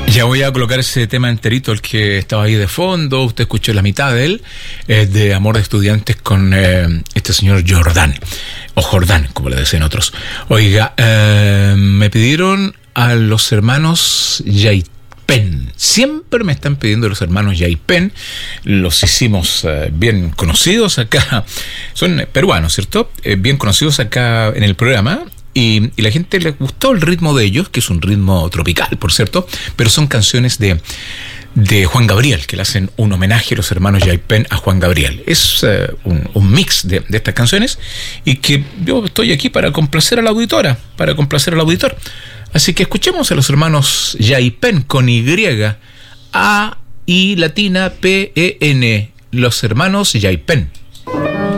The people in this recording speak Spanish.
Ya voy a colocar ese tema enterito, el que estaba ahí de fondo. Usted escuchó la mitad de él, de Amor de Estudiantes, con este señor Jordán, o Jordán, como le decían otros. Oiga, me pidieron a los hermanos Yaipen. Siempre me están pidiendo los hermanos Yaipen. Los hicimos bien conocidos acá. Son peruanos, ¿cierto? Bien conocidos acá en el programa. Y la gente le gustó el ritmo de ellos, que es un ritmo tropical, por cierto, pero son canciones de Juan Gabriel, que le hacen un homenaje a los hermanos Yaipen a Juan Gabriel. Es un mix de estas canciones, y que yo estoy aquí para complacer a la auditora, para complacer al auditor. Así que escuchemos a los hermanos Yaipen con Y, A, I latina, P, E, N, los hermanos Yaipen.